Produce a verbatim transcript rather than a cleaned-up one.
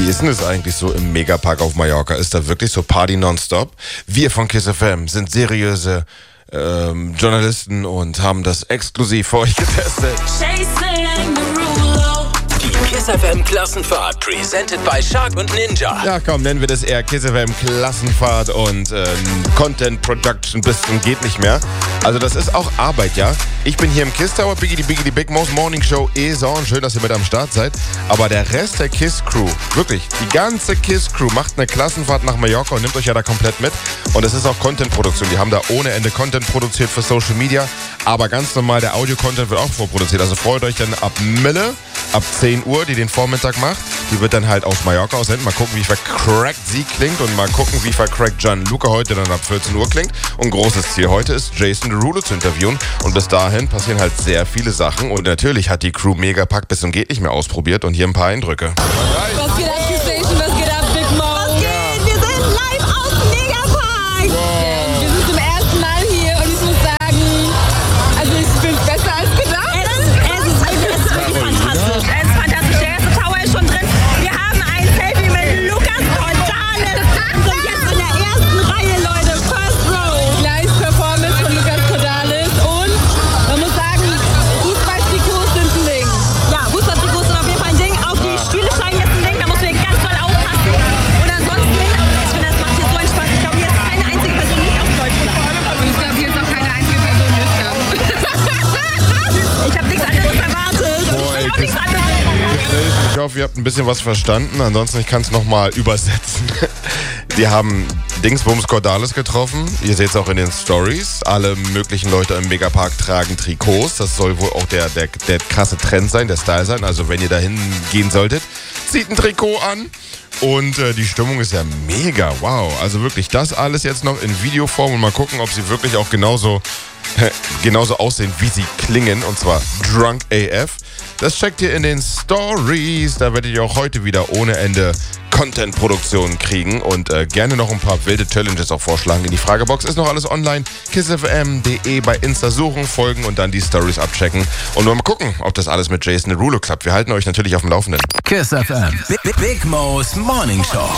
Wie ist denn das eigentlich so im Megapark auf Mallorca? Ist da wirklich so Party nonstop? Wir von Kiss F M sind seriöse ähm, Journalisten und haben das exklusiv für euch getestet. Die Kiss F M Klassenfahrt, presented by Shark und Ninja. Ja, komm, nennen wir das eher Kiss F M Klassenfahrt und ähm, Content Production bis zum geht nicht mehr. Also das ist auch Arbeit, ja. Ich bin hier im Kiss Tower, Biggie, die Biggie, die Big Most Morning Show is on. Schön, dass ihr mit am Start seid. Aber der Rest der Kiss Crew, wirklich, die ganze Kiss Crew macht eine Klassenfahrt nach Mallorca und nimmt euch ja da komplett mit. Und es ist auch Content-Produktion. Die haben da ohne Ende Content produziert für Social Media. Aber ganz normal, der Audio-Content wird auch vorproduziert. Also freut euch dann ab Mille, ab zehn Uhr, die den Vormittag macht. Die wird dann halt auf Mallorca aussenden. Mal gucken, wie vercrackt sie klingt und mal gucken, wie vercrackt Gianluca heute dann ab vierzehn Uhr klingt. Und großes Ziel heute ist, Jason Derulo zu interviewen. Und bis dahin passieren halt sehr viele Sachen. Und natürlich hat die Crew Megapack bis zum geht nicht mehr ausprobiert. Und hier ein paar Eindrücke. Was geht ab, Station? Was geht ab, Big Mo? Was geht? Wir sind live aus dem Megapark. Wow. Wir sind zum ersten Mal hier und ich muss sagen, also ich finde es besser als gedacht. Es ist, es ist, es ist wirklich fantastisch. Es ist fantastisch. Der erste Tower ist schon drin. Wir haben ein Selfie mit Lucas Cordalis. Wir sind jetzt in der ersten Reihe, Leute. First row. Gleich Performance von Lucas Cordalis und man muss sagen, Fußballtrikots sind ein Ding. Ja, Fußballtrikots sind auf jeden Fall ein Ding. Auf die Stühle steigen jetzt ein Ding. Da muss man ganz doll aufpassen. Und ansonsten, ich finde, das macht hier so einen Spaß. Ich glaube, hier ist keine einzige Person nicht auf Deutschland. Und ich glaube, hier ist auch keine einzige Person nüchtern. Ich habe nichts anderes erwartet. Boah, ey, Ich habe Kiss- nichts anderes. Ich hoffe, ihr habt ein bisschen was verstanden. Ansonsten, ich kann es nochmal übersetzen. Die haben Dingsbums Cordalis getroffen. Ihr seht es auch in den Stories. Alle möglichen Leute im Megapark tragen Trikots. Das soll wohl auch der, der, der krasse Trend sein, der Style sein. Also wenn ihr dahin gehen solltet, zieht ein Trikot an. Und äh, die Stimmung ist ja mega. Wow. Also wirklich das alles jetzt noch in Videoform. Und mal gucken, ob sie wirklich auch genauso, genauso aussehen, wie sie klingen. Und zwar Drunk A F. Das checkt ihr in den Stories. Da werdet ihr auch heute wieder ohne Ende Content-Produktionen kriegen und äh, gerne noch ein paar wilde Challenges auch vorschlagen. In die Fragebox ist noch alles online. kiss f m punkt de bei Insta suchen, folgen und dann die Stories abchecken. Und mal gucken, ob das alles mit Jason Derulo klappt. Wir halten euch natürlich auf dem Laufenden. Kiss F M, Big, Big Mo's Morning Show.